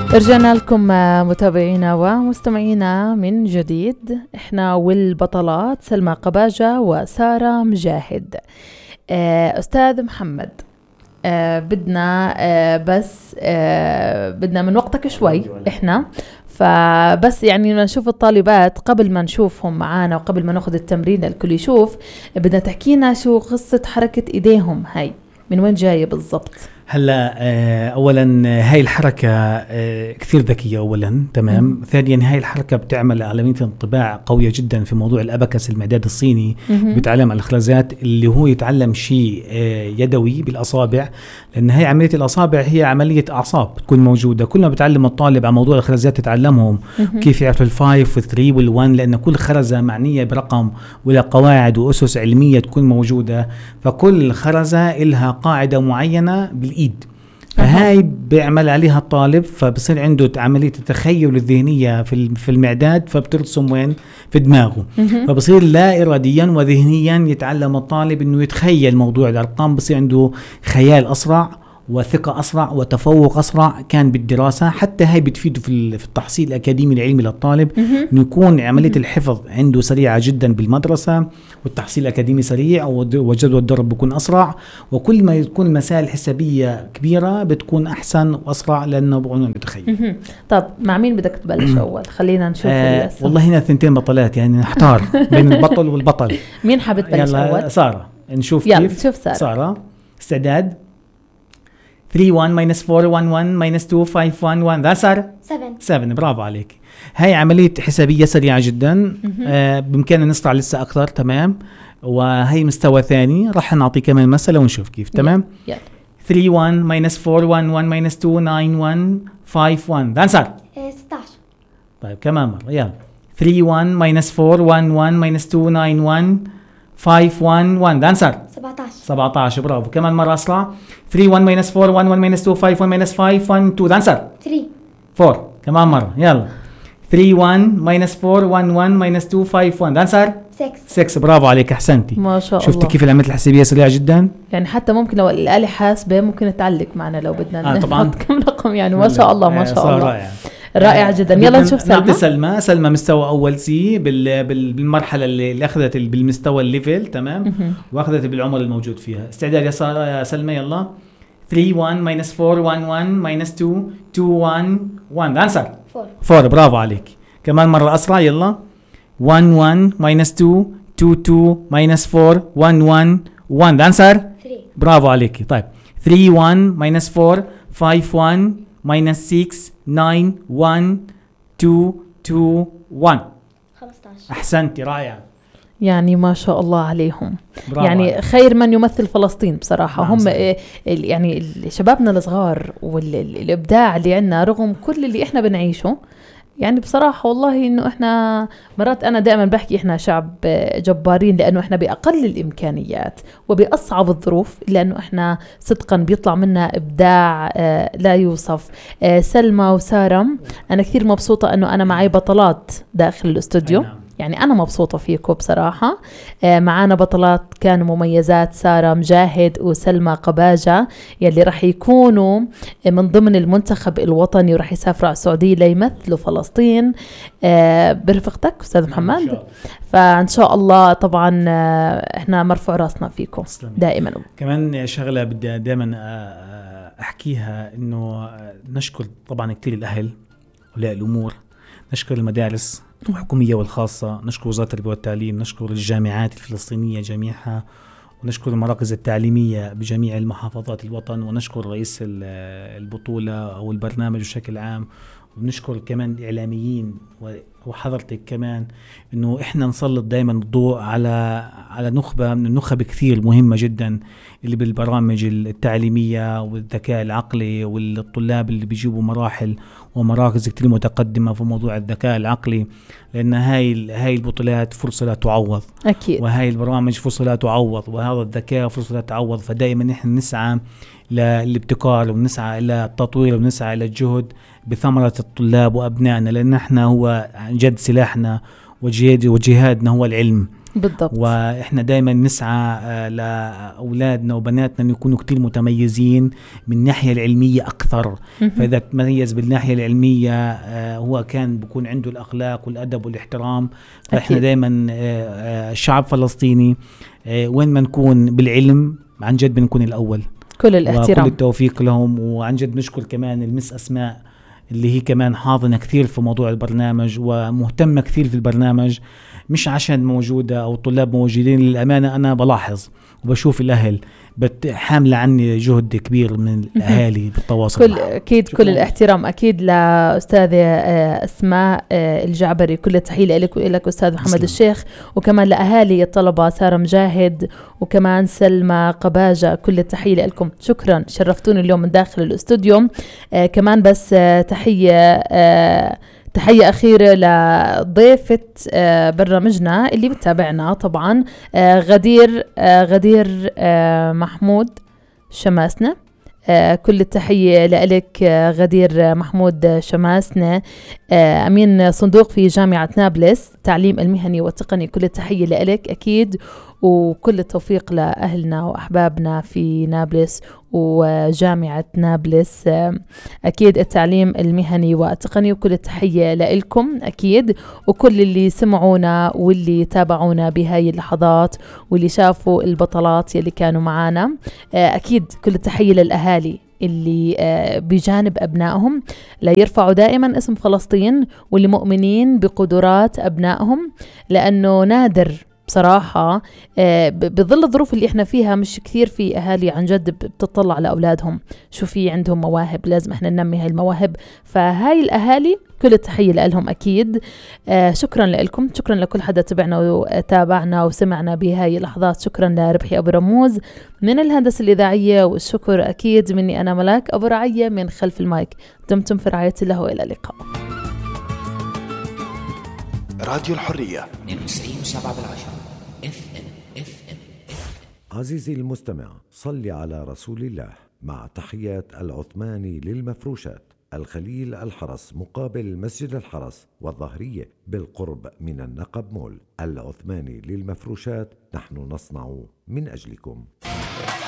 رجعنا لكم متابعينا ومستمعينا من جديد. احنا والبطلات سلمى قباجة وسارة مجاهد. أستاذ محمد، بدنا بدنا من وقتك شوي احنا، فبس يعني نشوف الطالبات قبل ما نشوفهم معانا وقبل ما ناخذ التمرين الكل يشوف، بدنا تحكينا شو قصة حركة ايديهم هاي، من وين جاية بالضبط؟ هلا اولا هاي الحركه كثير ذكيه اولا، تمام. ثانيا هاي الحركه بتعمل علامه انطباع قويه جدا في موضوع الاباكس، المعداد الصيني. بيتعلم على الخرزات اللي هو يتعلم شيء يدوي بالاصابع، لان هاي عمليه الاصابع هي عمليه اعصاب تكون موجوده. كل ما بتعلم الطالب على موضوع الخرزات تتعلمهم كيف يعرف الفايف والثري والون، لان كل خرزه معنيه برقم ولا قواعد واسس علميه تكون موجوده، فكل خرزه لها قاعده معينه بالايد. فهاي بيعمل عليها الطالب، فبصير عنده عملية التخيل الذهنية في المعداد، فبترسم وين؟ في دماغه. فبصير لا إراديا وذهنيا يتعلم الطالب إنه يتخيل موضوع الأرقام، بصير عنده خيال أسرع وثقة أسرع وتفوق أسرع كان بالدراسة. حتى هاي بتفيده في التحصيل الأكاديمي العلمي للطالب، إنه يكون عملية الحفظ عنده سريعة جدا بالمدرسة، والتحصيل الأكاديمي سريع، وجدول الدرب بيكون أسرع. وكل ما يكون المسائل الحسابية كبيرة بتكون أحسن وأسرع، لأنه بقولون بتخيل. طب مع مين بدك تبلش أول؟ خلينا نشوف. والله هنا ثنتين بطلات، يعني نحتار بين البطل والبطل. مين حابة تبلش أول؟ سارة. نشوف يلا كيف. نشوف سارة. استعداد. 3 1 minus 4 1 1 minus 2 5 1 1. ذا صار 7. برافو عليك. هاي عملية حسابية سريعة جدا. بإمكاننا نسرع لسه أكثر. تمام. وهي مستوى ثاني، راح نعطي كمان مسألة ونشوف كيف. تمام. 3 1 minus 4 1 1 minus 2 9 1 5 1. ذا صار 16. طيب كمان مرة. يلا 3 1 minus 4 1 1 minus 2 9 1 5 1 1. ذا صار 17. برافو. كمان مرة أسرع. 3 1 minus 4 1 1 minus 2 5 1 minus 5 1 2. ذا صار 4. كمان مرة. يلا 3 1 minus 4 1 1 minus 2 5 1. ذا صار 6. برافو عليك، أحسنتي ما شاء الله. شفتي كيف العملية الحسابية سريعة جدا؟ يعني حتى ممكن لو الآلة حاسبة ممكن تعلق معنا لو بدنا طبعا. نحط كم رقم. يعني ما شاء الله ما شاء الله. رائع. رائع جدا. يلا نشوف سلمى. سلمى مستوى أول سي بالمرحلة اللي أخذت بالمستوى الليفل. تمام. وأخذت بالعمر الموجود فيها. استعداد يا سلمى. يلا 3 1 minus 4 1 1 minus 2 2 1 1. The answer 4. برافو عليك. كمان مرة أسرع. يلا 1 1 minus 2 2 2 minus 4 1 1 1. The answer 3. برافو عليك. طيب 3 1 minus 4 5 1 minus 6 9 1 2 2 1. 15. أحسنتي. رائع. يعني ما شاء الله عليهم. يعني عليك. خير من يمثل فلسطين بصراحة. نعم هم صحيح. يعني شبابنا الصغار والإبداع اللي عنا رغم كل اللي إحنا بنعيشه. يعني بصراحة والله إنه إحنا مرات أنا دائما بحكي إحنا شعب جبارين، لأنه إحنا بأقل الإمكانيات وبأصعب الظروف، لأنه إحنا صدقا بيطلع منا إبداع لا يوصف. سلمى وسارة، أنا كثير مبسوطة أنه أنا معي بطلات داخل الاستوديو. يعني أنا مبسوطة فيكم بصراحة. معانا بطلات كانوا مميزات، سارة مجاهد وسلمى قباجة، يلي رح يكونوا من ضمن المنتخب الوطني ورح يسافروا على السعودية ليمثلوا فلسطين برفقتك أستاذ محمد. فإن شاء الله طبعا إحنا مرفوع راسنا فيكم دائما. كمان شغلة بدي دائما أحكيها، إنه نشكر طبعا كتير الأهل ولاء الأمور، نشكر المدارس الحكومية والخاصة، نشكر وزارة التربية والتعليم، نشكر الجامعات الفلسطينية جميعها، ونشكر المراكز التعليمية بجميع المحافظات الوطن، ونشكر رئيس البطولة أو البرنامج بشكل عام، ونشكر كمان الإعلاميين وحضرتك كمان، إنه إحنا نسلط دائما الضوء على نخبة من النخب كثير مهمة جدا اللي بالبرامج التعليمية والذكاء العقلي، والطلاب اللي بيجيبوا مراحل ومراكز كثير متقدمة في موضوع الذكاء العقلي، لأن هاي البطولات فرصة لا تعوض أكيد، وهاي البرامج فرصة لا تعوض، وهذا الذكاء فرصة لا تعوض. فدائما نحن نسعى للابتكار، ونسعى إلى التطوير، ونسعى إلى الجهد بثمرة الطلاب وأبنائنا، لأن احنا هو عن جد سلاحنا وجهادنا هو العلم. بالضبط. وإحنا دايما نسعى لأولادنا وبناتنا أن يكونوا كتير متميزين من الناحية العلمية أكثر. فإذا تميز بالناحية العلمية هو كان بيكون عنده الأخلاق والأدب والاحترام. فإحنا دايما شعب فلسطيني وين ما نكون بالعلم عن جد بنكون الأول. كل الاحترام وكل التوفيق لهم. وعن جد نشكر كمان المس أسماء اللي هي كمان حاضنة كثير في موضوع البرنامج ومهتمة كثير في البرنامج، مش عشان موجودة أو الطلاب موجودين. للأمانة أنا بلاحظ وبشوف الأهل حاملة عني جهد كبير من الأهالي بالتواصل أكيد كل الاحترام أكيد لأستاذة أسماء الجعبري. كل التحية لك وإلك أستاذ محمد الشيخ، وكمان لأهالي الطلبة سارة مجاهد وكمان سلمى قباجة. كل التحية لكم، شكرا، شرفتوني اليوم من داخل الاستوديو. كمان بس تحية أخيرة لضيفة برنامجنا اللي بتتابعنا طبعا غدير محمود شماسنة. كل التحية لك غدير محمود شماسنة، أمين صندوق في جامعة نابلس التعليم المهني والتقني. كل التحية لك أكيد، وكل التوفيق لأهلنا وأحبابنا في نابلس وجامعة نابلس أكيد التعليم المهني والتقني. وكل التحية لكم أكيد، وكل اللي سمعونا واللي تابعونا بهاي اللحظات واللي شافوا البطلات يلي كانوا معانا. أكيد كل التحية للأهالي اللي بجانب أبنائهم لا يرفعوا دائما اسم فلسطين، واللي مؤمنين بقدرات أبنائهم، لأنه نادر بصراحة بظل الظروف اللي احنا فيها مش كثير في أهالي عن جد بتطلع لأولادهم شو في عندهم مواهب، لازم احنا ننمي هاي المواهب. فهاي الأهالي كل التحية لهم أكيد. شكرا لكم، شكرا لكل حدا تبعنا وتابعنا وسمعنا بهاي اللحظات. شكرا لربحي أبو رموز من الهندسة الإذاعية، والشكر أكيد مني أنا ملاك أبو رعية من خلف المايك. دمتم في رعاية الله، وإلى اللقاء. راديو الحرية 92.7 عزيزي المستمع، صل على رسول الله. مع تحيات العثماني للمفروشات، الخليل الحرس مقابل مسجد الحرس والظهرية بالقرب من النقب مول. العثماني للمفروشات، نحن نصنع من أجلكم.